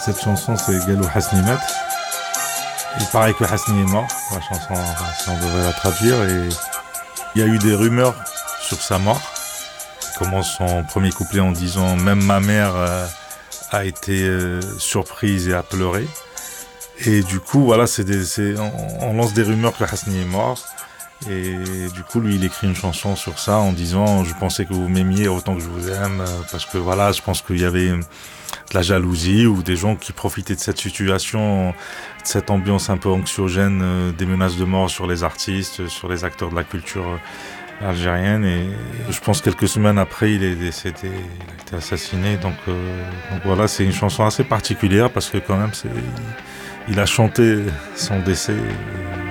Cette chanson, c'est Galou Hasni Mat. Il paraît que Hasni est mort, la chanson, si on devrait la traduire. Et il y a eu des rumeurs sur sa mort. Il commence son premier couplet en disant « Même ma mère a été surprise et a pleuré ». Et du coup, voilà, on lance des rumeurs que Hasni est mort. Et du coup, lui, il écrit une chanson sur ça en disant « Je pensais que vous m'aimiez autant que je vous aime ». Parce que voilà, je pense qu'il y avait de la jalousie ou des gens qui profitaient de cette situation, de cette ambiance un peu anxiogène, des menaces de mort sur les artistes, sur les acteurs de la culture algérienne. Et je pense quelques semaines après, il est décédé, il a été assassiné. Donc voilà, c'est une chanson assez particulière parce que quand même, il a chanté son décès.